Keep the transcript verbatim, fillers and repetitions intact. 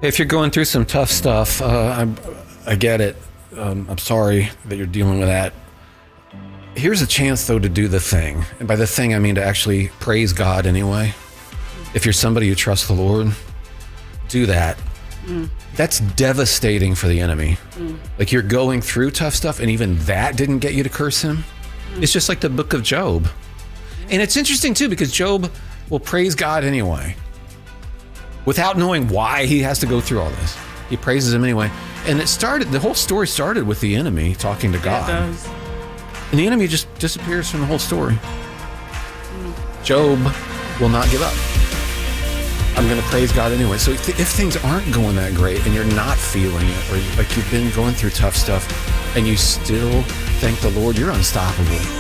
If you're going through some tough stuff, uh, I, I get it. Um, I'm sorry that you're dealing with that. Here's a chance, though, to do the thing. And by the thing, I mean to actually praise God anyway. If you're somebody who trusts the Lord, do that. Mm. That's devastating for the enemy. Mm. Like, you're going through tough stuff, and even that didn't get you to curse him. Mm. It's just like the book of Job. And it's interesting, too, because Job will praise God anyway, without knowing why he has to go through all this. He praises him anyway. And it started, the whole story started with the enemy talking to God. It does. And the enemy just disappears from the whole story. Mm. Job will not give up. I'm going to praise God anyway. So if, if things aren't going that great and you're not feeling it, or like you've been going through tough stuff and you still thank the Lord, you're unstoppable.